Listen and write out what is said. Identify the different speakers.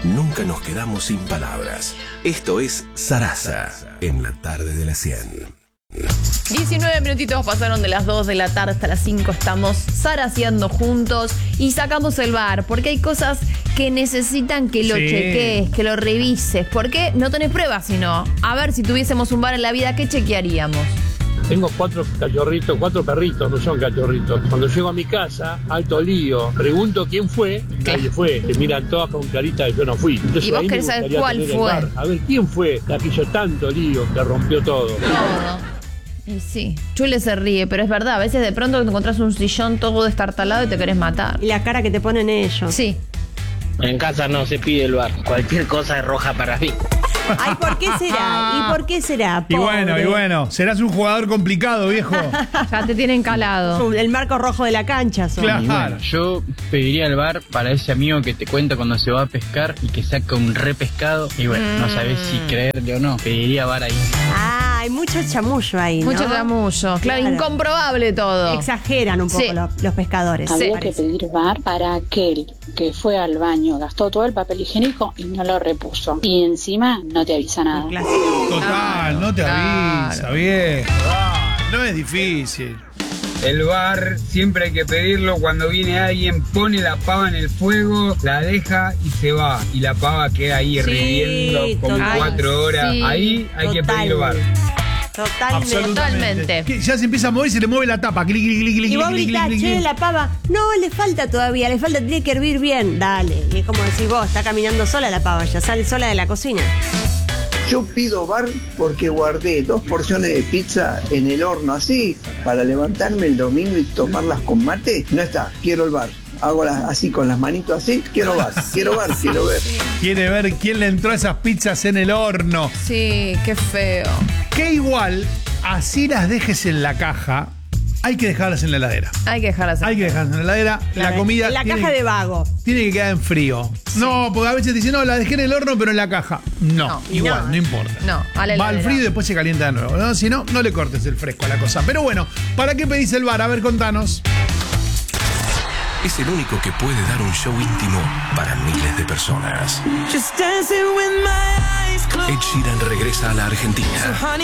Speaker 1: nunca nos quedamos sin palabras. Esto es Sarasa, en la tarde de las 100.
Speaker 2: 19 minutitos pasaron de las 2 de la tarde hasta las 5. Estamos zaraseando juntos y sacamos el bar, porque hay cosas que necesitan que lo chequees, que lo revises. Porque no tenés pruebas, sino a ver, si tuviésemos un bar en la vida, ¿qué chequearíamos?
Speaker 3: Tengo 4 cachorritos, 4 perritos, no son cachorritos. Cuando llego a mi casa, alto lío. Pregunto quién fue, nadie fue. Te miran todas con carita de yo no fui. Entonces,
Speaker 2: ¿y vos querés saber cuál fue?
Speaker 3: A ver, ¿quién fue la que hizo tanto lío, que rompió todo?
Speaker 2: Y sí, Chule se ríe, pero es verdad. A veces de pronto te encontrás un sillón todo destartalado y te querés matar.
Speaker 4: Y la cara que te ponen ellos.
Speaker 2: Sí.
Speaker 5: En casa no se pide el bar. Cualquier cosa es roja para mí.
Speaker 4: Ay, ¿por qué será? ¿Y por qué será?
Speaker 6: Y bueno, serás un jugador complicado, viejo.
Speaker 2: Ya te tienen calado.
Speaker 4: El marco rojo de la cancha son.
Speaker 6: Claro.
Speaker 7: Bueno, yo pediría el bar para ese amigo que te cuenta cuando se va a pescar y que saca un repescado. Y bueno, no sabés si creerle o no. Pediría bar ahí.
Speaker 4: Ah, hay mucho chamullo ahí, ¿no?
Speaker 2: Mucho chamullo. Claro, incomprobable todo.
Speaker 4: Exageran un poco los pescadores.
Speaker 8: Habría que pedir bar para aquel que fue al baño, gastó todo el papel higiénico y no lo repuso. Y encima no te avisa nada.
Speaker 6: Total, no te avisa, bien. No es difícil.
Speaker 9: El bar siempre hay que pedirlo cuando viene alguien, pone la pava en el fuego, la deja y se va. Y la pava queda ahí hirviendo como 4 horas. Sí. Ahí hay que pedir bar.
Speaker 2: Totalmente.
Speaker 6: Ya se empieza a mover y se le mueve la tapa. Clic, clic, clic, clic.
Speaker 4: Y vos gritás, che, la pava. No, le falta todavía, tiene que hervir bien. Dale. Y es como decís vos, está caminando sola la pava, ya sale sola de la cocina.
Speaker 10: Yo pido bar porque guardé 2 porciones de pizza en el horno así, para levantarme el domingo y tomarlas con mate. No está, quiero el bar. Hago así con las manitos así, quiero bar, quiero ver.
Speaker 6: Quiere ver quién le entró a esas pizzas en el horno.
Speaker 2: Sí, qué feo.
Speaker 6: Que igual, así las dejes en la caja, hay que dejarlas en la heladera.
Speaker 2: Hay que dejarlas en la
Speaker 6: heladera. La comida.
Speaker 4: En la caja de vago.
Speaker 6: Tiene que quedar en frío. Sí. No, porque a veces te dicen, no, la dejé en el horno, pero en la caja. No, igual, no importa.
Speaker 2: No,
Speaker 6: va al frío y después se calienta de nuevo, ¿no? Si no, no le cortes el fresco a la cosa. Pero bueno, ¿para qué pedís el bar? A ver, contanos.
Speaker 1: Es el único que puede dar un show íntimo para miles de personas. Ed Sheeran regresa a la Argentina.